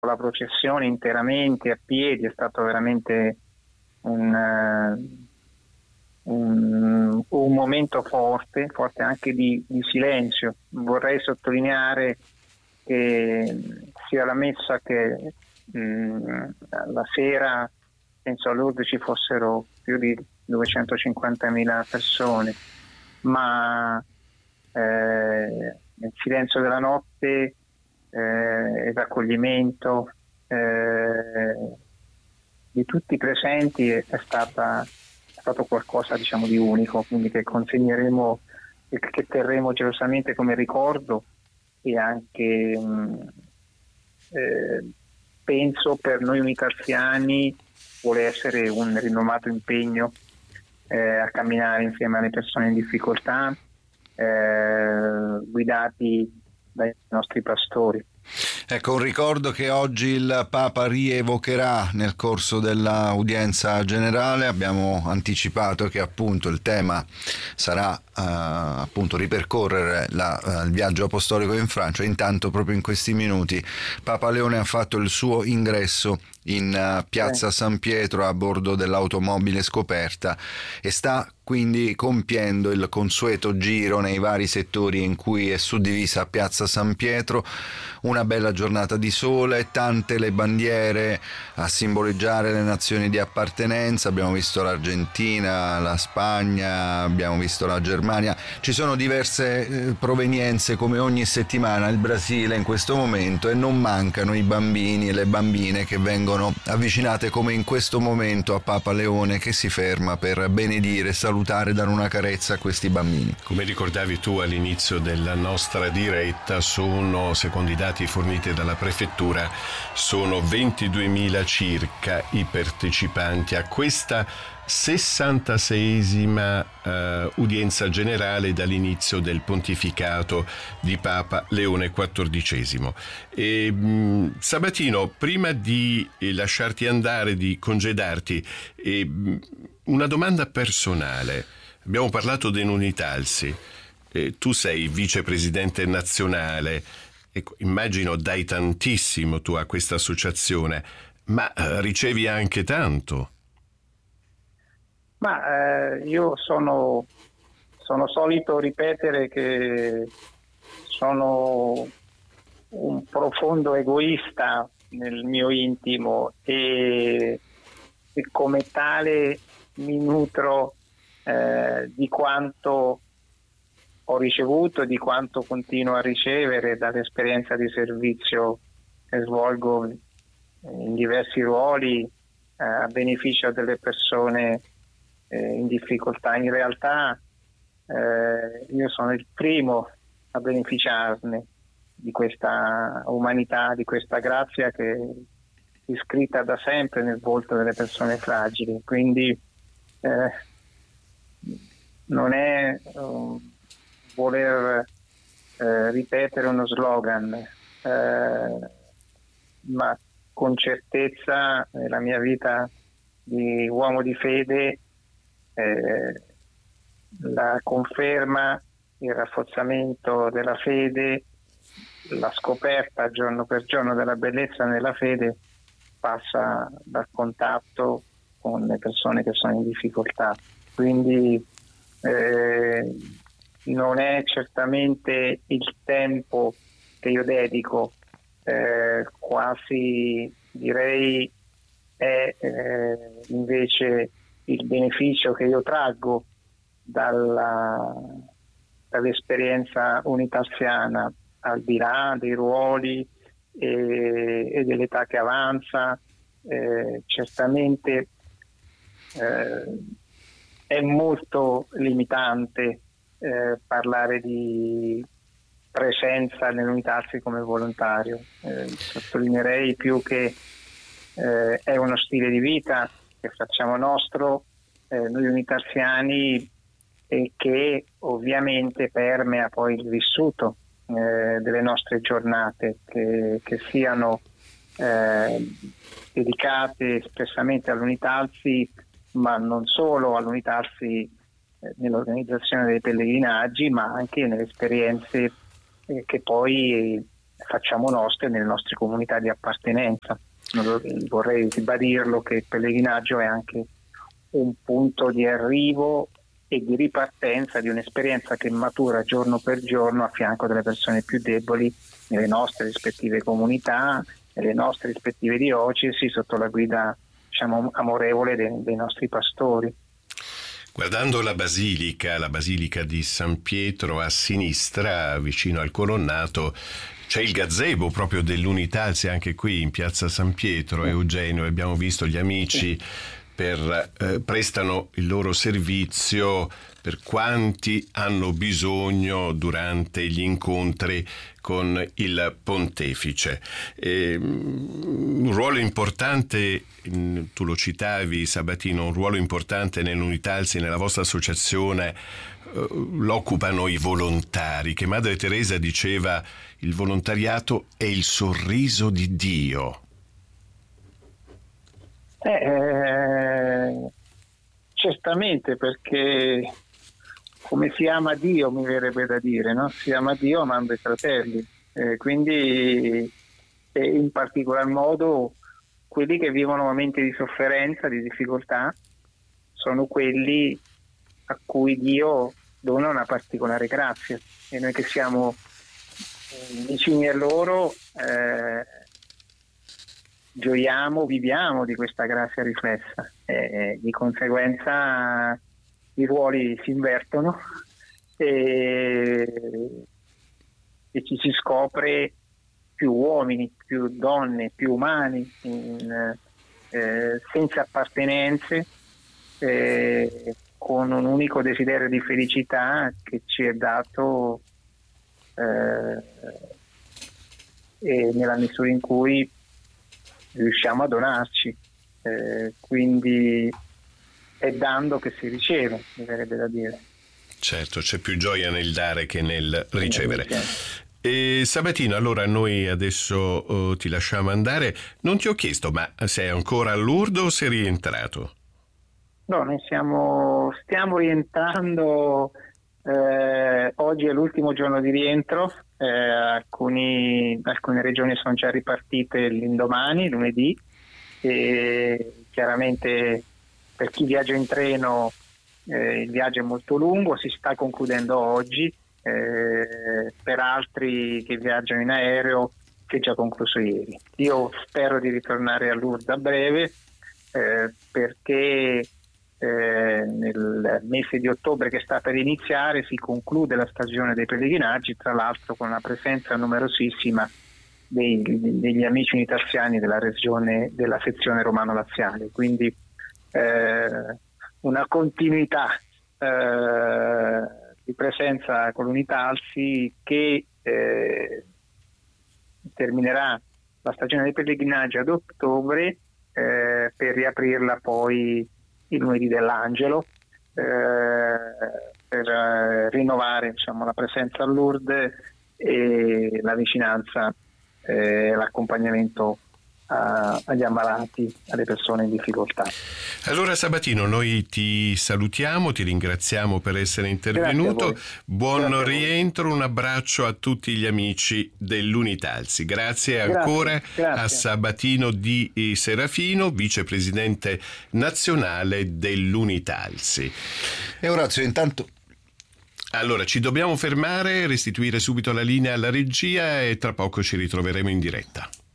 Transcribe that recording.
la processione interamente a piedi, è stato veramente un momento forte anche di silenzio. Vorrei sottolineare che sia la messa che la sera, penso a Lourdes ci fossero più di 250.000 persone, ma nel silenzio della notte e l'accoglimento di tutti i presenti è stato qualcosa, diciamo, di unico, quindi che consegneremo e che terremo gelosamente come ricordo, e anche penso per noi unitarsiani vuole essere un rinnovato impegno a camminare insieme alle persone in difficoltà, guidati dai nostri pastori. Ecco, un ricordo che oggi il Papa rievocherà nel corso dell'udienza generale. Abbiamo anticipato che appunto il tema sarà appunto ripercorrere il viaggio apostolico in Francia. Intanto proprio in questi minuti Papa Leone ha fatto il suo ingresso in piazza San Pietro a bordo dell'automobile scoperta e sta quindi compiendo il consueto giro nei vari settori in cui è suddivisa piazza San Pietro. Una bella giornata di sole, tante le bandiere a simboleggiare le nazioni di appartenenza. Abbiamo visto l'Argentina, la Spagna, abbiamo visto la Germania. Ci sono diverse provenienze come ogni settimana, il Brasile in questo momento, e non mancano i bambini e le bambine che vengono avvicinate come in questo momento a Papa Leone, che si ferma per benedire, salutare, dare una carezza a questi bambini. Come ricordavi tu all'inizio della nostra diretta, secondo i dati forniti dalla prefettura, sono 22.000 circa i partecipanti a questa 66esima udienza generale dall'inizio del pontificato di Papa Leone XIV. Sabatino, prima di lasciarti andare, di congedarti, una domanda personale. Abbiamo parlato di Unitalsi, tu sei vicepresidente nazionale, immagino dai tantissimo tu a questa associazione, ma ricevi anche tanto. Ma io sono solito ripetere che sono un profondo egoista nel mio intimo e come tale mi nutro di quanto ho ricevuto, di quanto continuo a ricevere dall'esperienza di servizio che svolgo in diversi ruoli a beneficio delle persone in difficoltà. In realtà io sono il primo a beneficiarne di questa umanità, di questa grazia che è iscritta da sempre nel volto delle persone fragili. Quindi non è voler ripetere uno slogan, ma con certezza nella mia vita di uomo di fede la conferma, il rafforzamento della fede, la scoperta giorno per giorno della bellezza nella fede passa dal contatto con le persone che sono in difficoltà. Quindi non è certamente il tempo che io dedico, quasi direi è invece il beneficio che io traggo dall'esperienza unitarsiana, al di là dei ruoli e dell'età che avanza. Certamente è molto limitante parlare di presenza nell'unitarsi come volontario. Sottolineerei più che è uno stile di vita che facciamo nostro noi unitarsiani e che ovviamente permea poi il vissuto delle nostre giornate, che siano dedicate espressamente all'unitarsi, ma non solo all'unitarsi nell'organizzazione dei pellegrinaggi, ma anche nelle esperienze che poi facciamo nostre nelle nostre comunità di appartenenza. Vorrei ribadirlo che il pellegrinaggio è anche un punto di arrivo e di ripartenza di un'esperienza che matura giorno per giorno a fianco delle persone più deboli nelle nostre rispettive comunità, nelle nostre rispettive diocesi, sotto la guida, diciamo, amorevole dei nostri pastori. Guardando la basilica di San Pietro a sinistra, vicino al colonnato, c'è il gazebo proprio dell'Unitalsi, anche qui in piazza San Pietro. Eugenio, abbiamo visto gli amici prestano il loro servizio per quanti hanno bisogno durante gli incontri con il pontefice. Un ruolo importante, tu lo citavi Sabatino, un ruolo importante nell'Unitalsi, nella vostra associazione, l'occupano i volontari, che Madre Teresa diceva il volontariato è il sorriso di Dio. Certamente, perché come si ama Dio, mi verrebbe da dire, no? Si ama Dio amando i fratelli, quindi in particolar modo quelli che vivono momenti di sofferenza, di difficoltà, sono quelli a cui Dio dona una particolare grazia, e noi che siamo vicini a loro gioiamo, viviamo di questa grazia riflessa, di conseguenza i ruoli si invertono e ci si scopre più uomini, più donne, più umani, senza appartenenze, con un unico desiderio di felicità che ci è dato e nella misura in cui riusciamo a donarci, quindi è dando che si riceve, mi verrebbe da dire. Certo, c'è più gioia nel dare che nel ricevere. E Sabatino, allora noi adesso ti lasciamo andare. Non ti ho chiesto, ma sei ancora a Lourdes o sei rientrato? No, noi stiamo rientrando, oggi è l'ultimo giorno di rientro, alcune regioni sono già ripartite l'indomani, lunedì, e chiaramente per chi viaggia in treno il viaggio è molto lungo, si sta concludendo oggi, per altri che viaggiano in aereo si è già concluso ieri. Io spero di ritornare a Lourdes a breve, perché nel mese di ottobre che sta per iniziare si conclude la stagione dei pellegrinaggi, tra l'altro con la presenza numerosissima degli amici unitalsiani della regione, della sezione romano-laziale, quindi una continuità di presenza con l'Unitalsi che terminerà la stagione dei pellegrinaggi ad ottobre, per riaprirla poi il lunedì dell'Angelo, per rinnovare, diciamo, la presenza a Lourdes e la vicinanza, l'accompagnamento agli ammalati, alle persone in difficoltà. Allora Sabatino, noi ti salutiamo, ti ringraziamo per essere intervenuto, buon rientro, un abbraccio a tutti gli amici dell'Unitalsi. Grazie ancora a Sabatino Di Serafino, vicepresidente nazionale dell'Unitalsi. E Orazio, intanto... Allora, ci dobbiamo fermare, restituire subito la linea alla regia e tra poco ci ritroveremo in diretta.